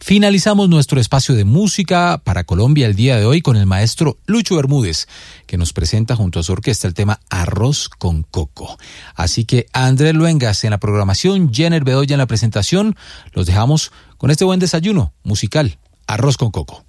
Finalizamos nuestro espacio de música para Colombia el día de hoy con el maestro Lucho Bermúdez, que nos presenta junto a su orquesta el tema Arroz con Coco. Así que Andrés Luengas en la programación, Jenner Bedoya en la presentación, los dejamos con este buen desayuno musical, Arroz con Coco.